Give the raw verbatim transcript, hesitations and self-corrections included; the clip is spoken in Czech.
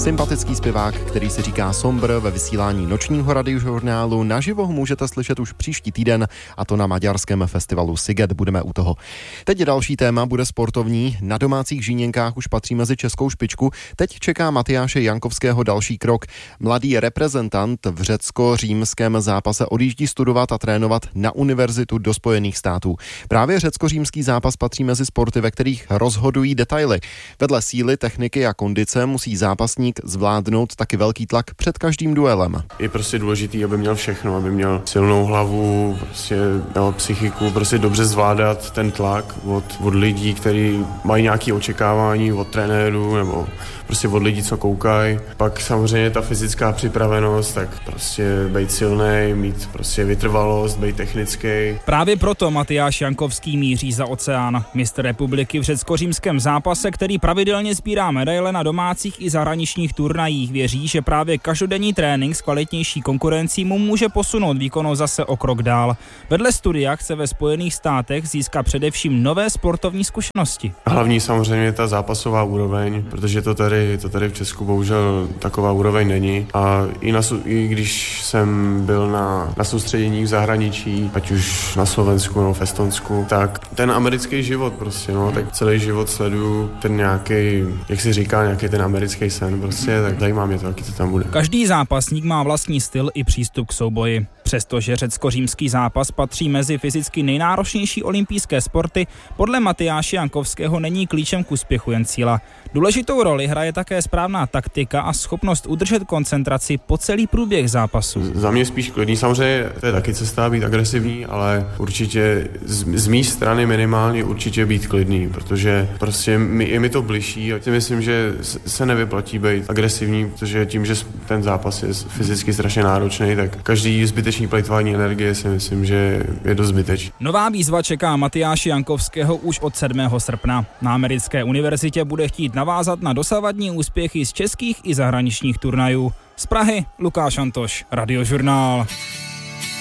sympatický zpěvák, který si říká Sombr, ve vysílání nočního radiožurnálu. Naživo ho můžete slyšet už příští týden, a to na maďarském festivalu Sziget. Budeme u toho. Teď další téma bude sportovní. Na domácích žíněnkách už patří mezi českou špičku. Teď čeká Matyáše Jankovského další krok. Mladý reprezentant v řecko-římském zápase odjíždí studovat a trénovat na univerzitu do Spojených států. Právě řecko-římský zápas patří mezi sporty, ve kterých rozhodují detaily. Vedle síly, techniky a kondice musí zápasník zvládnout taky velký tlak před každým duelem. Je prostě důležitý, aby měl všechno, aby měl silnou hlavu, prostě měl psychiku, prostě dobře zvládat ten tlak od, od lidí, kteří mají nějaké očekávání od trenérů nebo prostě od lidí, co koukají. Pak samozřejmě ta fyzická připravenost, tak prostě být silnej, mít prostě vytrvalost, být technický. Právě proto Matyáš Jankovský míří za oceán. Mistr republiky v řecko-římském zápase, který pravidelně sbírá medaile na domácích i zahraničních turnajích, věří, že právě každodenní trénink s kvalitnější konkurencí mu může posunout výkonnost zase o krok dál. Vedle studia chce ve Spojených státech získat především nové sportovní zkušenosti. Hlavní samozřejmě ta zápasová úroveň, protože to tady, to tady v Česku bohužel taková úroveň není. A i, na, i když jsem byl na, na soustředění v zahraničí, ať už na Slovensku nebo v Estonsku, tak ten americký život prostě, no, tak celý život sleduju ten nějaký, jak se říká, nějaký ten americký sen prostě, tak zajímá mě to, jaký to tam bude. Každý zápasník má vlastní styl i přístup k souboji. Přestože řecko-římský zápas patří mezi fyzicky nejnáročnější olympijské sporty, podle Matyáše Jankovského není klíčem k úspěchu jen síla. Důležitou roli hraje také správná taktika a schopnost udržet koncentraci po celý průběh zápasu. Za mě spíš klidný, samozřejmě to je taky cesta být agresivní, ale určitě z, z mé strany minimálně určitě být klidný, protože prostě mi, je mi to bližší a myslím, že se nevyplatí být agresivní, protože tím, že ten zápas je fyzicky strašně náročný, tak každý zbytečný plýtvání energie si myslím, že je dost zbytečný. Nová výzva čeká Matyáše Jankovského už od sedmého srpna. Na americké univerzitě bude chtít navázat na dosavadní úspěchy z českých i zahraničních turnajů. Z Prahy Lukáš Antoš, Radiožurnál.